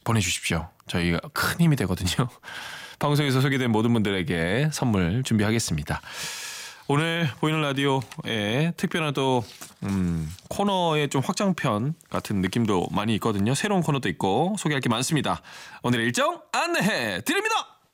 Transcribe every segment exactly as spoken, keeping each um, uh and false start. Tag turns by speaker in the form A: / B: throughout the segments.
A: 보내주십시오. 저희가 큰 힘이 되거든요. 방송에서 소개된 모든 분들에게 선물 준비하겠습니다. 오늘 보이는 라디오에 특별한 또 음, 코너의 좀 확장편 같은 느낌도 많이 있거든요. 새로운 코너도 있고 소개할 게 많습니다. 오늘의 일정 안내해 드립니다.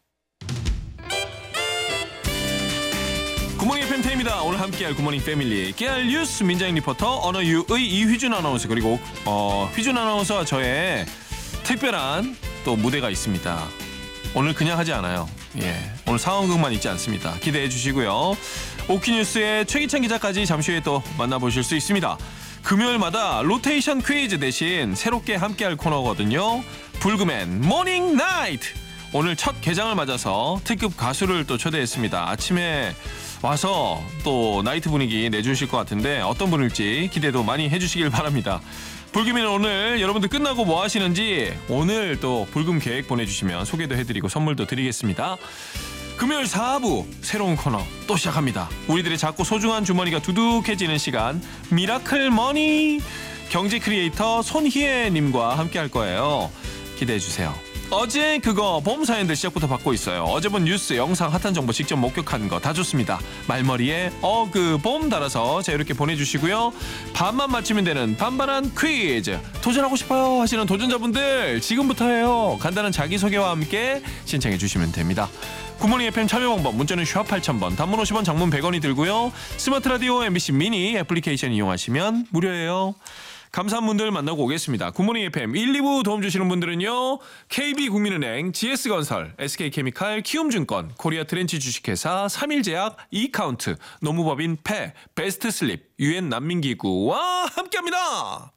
A: 굿모닝 에프엠 태입니다. 오늘 함께할 굿모닝 패밀리 깨알 뉴스 민자영 리포터, 언어유의 이휘준 아나운서, 그리고 어, 휘준 아나운서와 저의 특별한 또 무대가 있습니다. 오늘 그냥 하지 않아요. 예, 오늘 상황극만 있지 않습니다. 기대해 주시고요. 오키뉴스의 최기찬 기자까지 잠시 후에 또 만나보실 수 있습니다. 금요일마다 로테이션 퀴즈 대신 새롭게 함께할 코너거든요. 불금엔 모닝 나이트. 오늘 첫 개장을 맞아서 특급 가수를 또 초대했습니다. 아침에 와서 또 나이트 분위기 내주실 것 같은데 어떤 분일지 기대도 많이 해주시길 바랍니다. 불금에는 오늘 여러분들 끝나고 뭐 하시는지 오늘 또 불금 계획 보내주시면 소개도 해드리고 선물도 드리겠습니다. 금요일 사 부 새로운 코너 또 시작합니다. 우리들의 작고 소중한 주머니가 두둑해지는 시간, 미라클 머니. 경제 크리에이터 손희애님과 함께 할 거예요. 기대해 주세요. 어제 그거 봄 사연들 시작부터 받고 있어요. 어제 본 뉴스, 영상, 핫한 정보 직접 목격한 거 다 좋습니다. 말머리에 어 그 봄 달아서 자유롭게 보내주시고요. 반만 맞추면 되는 반반한 퀴즈 도전하고 싶어요 하시는 도전자분들 지금부터예요. 간단한 자기소개와 함께 신청해 주시면 됩니다. 굿모닝 에프엠 참여 방법, 문자는 샵 팔천 번, 단문 오십 원, 장문 백 원이 들고요. 스마트 라디오 엠비씨 미니 애플리케이션 이용하시면 무료예요. 감사한 분들 만나고 오겠습니다. 굿모닝 에프엠 일, 이 부 도움 주시는 분들은요. 케이비국민은행, 지에스건설, 에스케이케미칼, 키움증권, 코리아 트렌치 주식회사, 삼일제약, 이카운트, 노무법인 패, 베스트슬립, 유엔 난민기구와 함께합니다.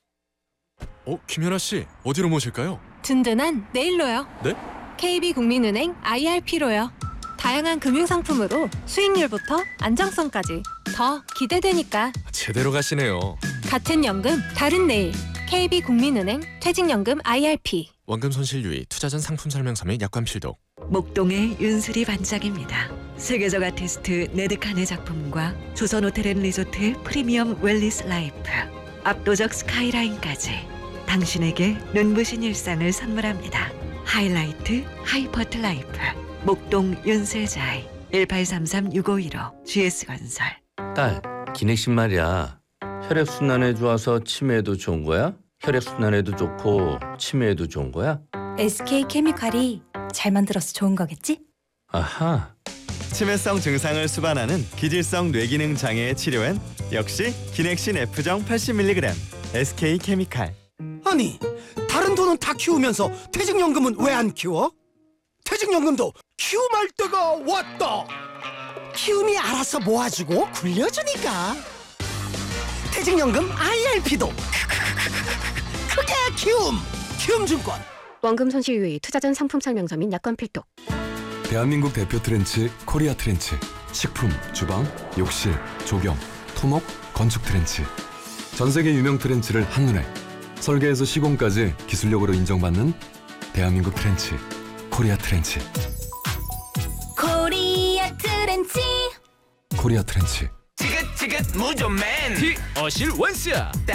B: 어, 김연아 씨, 어디로 모실까요?
C: 든든한 내일로요.
B: 네?
C: 케이비국민은행 아이알피로요. 다양한 금융상품으로 수익률부터 안정성까지 더 기대되니까
B: 제대로 가시네요.
C: 같은 연금 다른 내일. 케이비국민은행 퇴직연금 아이알피.
B: 원금 손실 유의, 투자 전 상품 설명서 및 약관 필독.
D: 목동의 윤수리 반짝입니다. 세계적 아티스트 네드칸의 작품과 조선호텔앤리조트 프리미엄 웰리스 라이프, 압도적 스카이라인까지 당신에게 눈부신 일상을 선물합니다. 하이라이트 하이퍼트 라이프, 목동 윤슬자이. 일팔삼삼 육오일오 지에스건설.
E: 딸, 기내식 말이야. 혈액순환에 좋아서 치매에도 좋은 거야? 혈액순환에도 좋고 치매에도 좋은 거야?
F: 에스케이케미칼이 잘 만들어서 좋은 거겠지?
E: 아하.
G: 치매성 증상을 수반하는 기질성 뇌기능 장애의 치료엔 역시 기넥신 F정 팔십 밀리그램 에스케이케미칼.
H: 아니, 다른 돈은 다 키우면서 퇴직연금은 왜 안 키워? 퇴직연금도 키움할 때가 왔다. 키움이 알아서 모아주고 굴려주니까. 퇴직연금 아이알피도 크게 키움. 키움증권.
C: 원금 손실 유의, 투자 전 상품 설명서 및 약관 필독.
I: 대한민국 대표 트렌치 코리아 트렌치. 식품, 주방, 욕실, 조경, 토목, 건축 트렌치. 전 세계 유명 트렌치를 한눈에, 설계에서 시공까지 기술력으로 인정받는 대한민국 트렌치 코리아 트렌치.
F: 코리아 트렌치.
I: 코리아 트렌치.
J: 지긋지긋 무좀맨,
B: 티 어실 원스야.